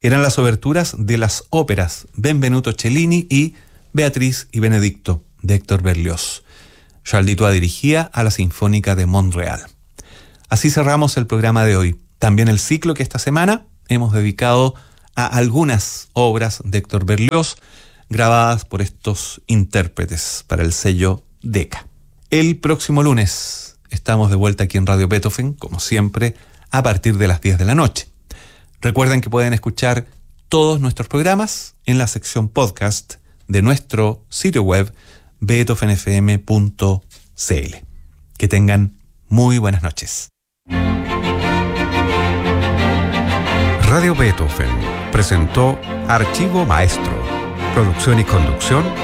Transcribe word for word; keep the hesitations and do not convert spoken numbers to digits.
Eran las oberturas de las óperas Benvenuto Cellini y Beatriz y Benedicto, de Héctor Berlioz. Charles Dutoit dirigía a la Sinfónica de Montreal. Así cerramos el programa de hoy. También el ciclo que esta semana hemos dedicado a algunas obras de Héctor Berlioz grabadas por estos intérpretes para el sello Decca. El próximo lunes estamos de vuelta aquí en Radio Beethoven, como siempre, a partir de las diez de la noche. Recuerden que pueden escuchar todos nuestros programas en la sección podcast de nuestro sitio web beethoven f m punto c l. Que tengan muy buenas noches. Radio Beethoven presentó Archivo Maestro, producción y conducción